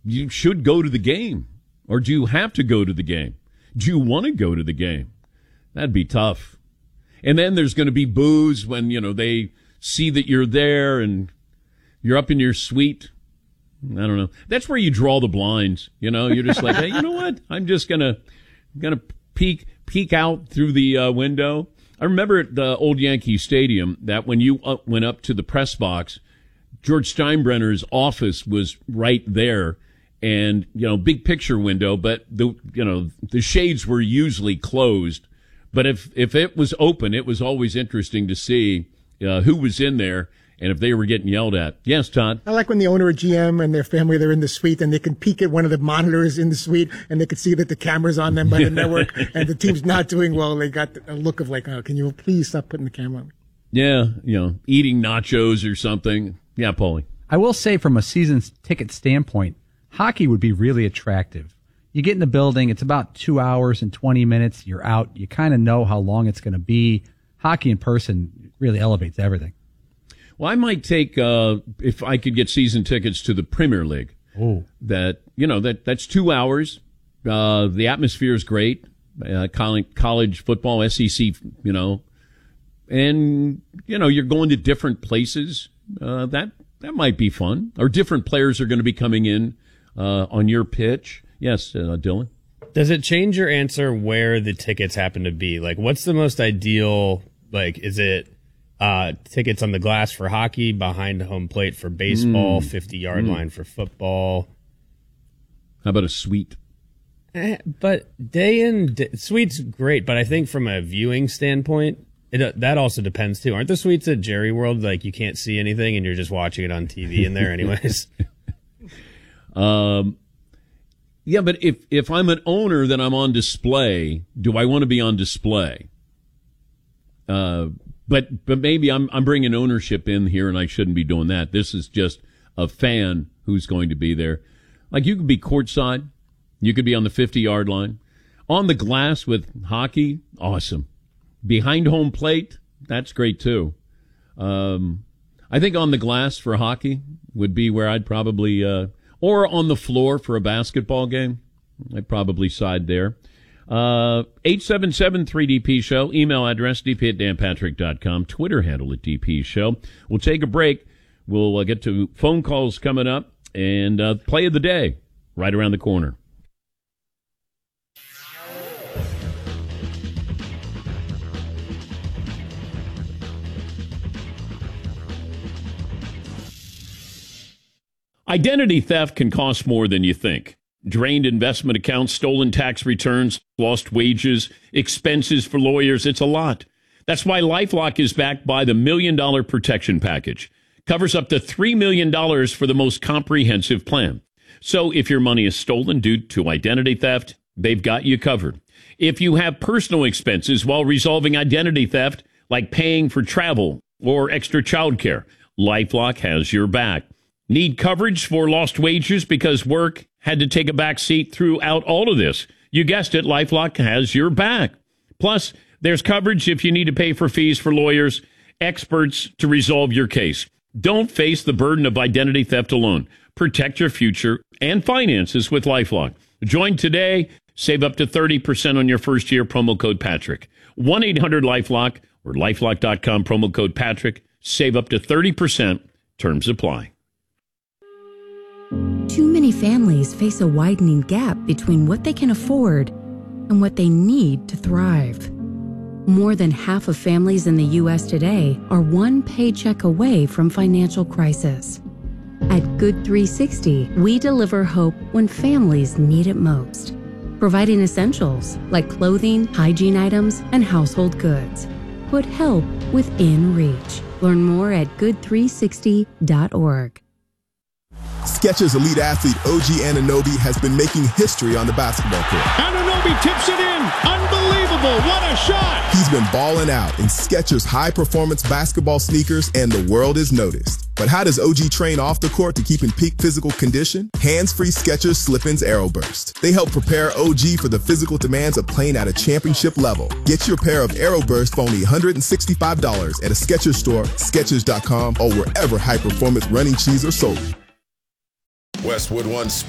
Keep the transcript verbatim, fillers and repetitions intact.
you should go to the game. Or do you have to go to the game? Do you want to go to the game? That'd be tough. And then there's going to be boos when, you know, they see that you're there and you're up in your suite. I don't know. That's where you draw the blinds. You know, you're just like, hey, you know what? I'm just going to gonna peek peek out through the uh, window. I remember at the old Yankee Stadium that when you up, went up to the press box, George Steinbrenner's office was right there. And, you know, big picture window, but the, you know, the shades were usually closed. But if, if it was open, it was always interesting to see uh, who was in there and if they were getting yelled at. Yes, Todd? I like when the owner or G M and their family, they're in the suite and they can peek at one of the monitors in the suite and they can see that the camera's on them by the network and the team's not doing well. They got a look of like, oh, can you please stop putting the camera on? Yeah, you know, eating nachos or something. Yeah, Paulie. I will say from a season ticket standpoint, hockey would be really attractive. You get in the building, it's about two hours and twenty minutes. You're out. You kind of know how long it's going to be. Hockey in person really elevates everything. Well, I might take, uh, if I could get season tickets to the Premier League. Oh. That, you know, that that's two hours. Uh, the atmosphere is great. Uh, college, college football, S E C, you know. And, you know, you're going to different places. Uh, that, that might be fun. Or different players are going to be coming in uh, on your pitch. Yes, uh, Dylan? Does it change your answer where the tickets happen to be? Like, what's the most ideal, like, is it uh, tickets on the glass for hockey, behind home plate for baseball, fifty-yard mm. line for football? How about a suite? Eh, but day in, day, suite's great, but I think from a viewing standpoint, it, uh, that also depends, too. Aren't the suites at Jerry World, like, you can't see anything and you're just watching it on T V in there anyways? um... Yeah, but if, if I'm an owner that I'm on display, do I want to be on display? Uh, but but maybe I'm I'm bringing ownership in here, and I shouldn't be doing that. This is just a fan who's going to be there. Like, you could be courtside, you could be on the fifty-yard line, on the glass with hockey. Awesome. Behind home plate, that's great too. Um, I think on the glass for hockey would be where I'd probably. Uh, Or on the floor for a basketball game. I'd probably side there. Uh, eight seven seven three D P show. Email address d p at dan patrick dot com. Twitter handle at D P show. We'll take a break. We'll uh, get to phone calls coming up. And uh, play of the day right around the corner. Identity theft can cost more than you think. Drained investment accounts, stolen tax returns, lost wages, expenses for lawyers. It's a lot. That's why LifeLock is backed by the Million Dollar Protection Package. Covers up to three million dollars for the most comprehensive plan. So if your money is stolen due to identity theft, they've got you covered. If you have personal expenses while resolving identity theft, like paying for travel or extra childcare, LifeLock has your back. Need coverage for lost wages because work had to take a back seat throughout all of this? You guessed it, LifeLock has your back. Plus, there's coverage if you need to pay for fees for lawyers, experts to resolve your case. Don't face the burden of identity theft alone. Protect your future and finances with LifeLock. Join today. Save up to thirty percent on your first year. Promo code Patrick. one eight hundred LifeLock or lifelock dot com. Promo code Patrick. Save up to thirty percent. Terms apply. Too many families face a widening gap between what they can afford and what they need to thrive. More than half of families in the U S today are one paycheck away from financial crisis. At Good three sixty, we deliver hope when families need it most, providing essentials like clothing, hygiene items, and household goods. Put help within reach. Learn more at good three sixty dot org. Skechers elite athlete O G Anunoby has been making history on the basketball court. Anunoby tips it in. Unbelievable. What a shot. He's been balling out in Skechers high-performance basketball sneakers, and the world has noticed. But how does O G train off the court to keep in peak physical condition? Hands-free Skechers Slip-ins Aeroburst. They help prepare O G for the physical demands of playing at a championship level. Get your pair of Aeroburst for only one hundred sixty-five dollars at a Skechers store, Skechers dot com, or wherever high-performance running shoes are sold. Westwood One